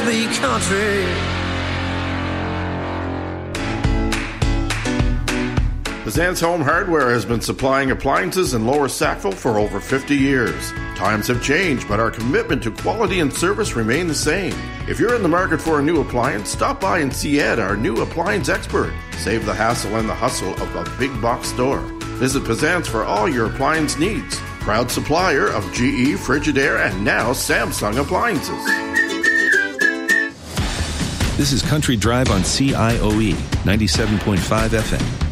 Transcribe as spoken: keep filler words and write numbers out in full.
must be country. Pazan's Home Hardware has been supplying appliances in Lower Sackville for over fifty years. Times have changed, but our commitment to quality and service remain the same. If you're in the market for a new appliance, stop by and see Ed, our new appliance expert. Save the hassle and the hustle of a big box store. Visit Pazan's for all your appliance needs. Proud supplier of G E, Frigidaire, and now Samsung appliances. This is Country Drive on C I O E ninety-seven point five F M.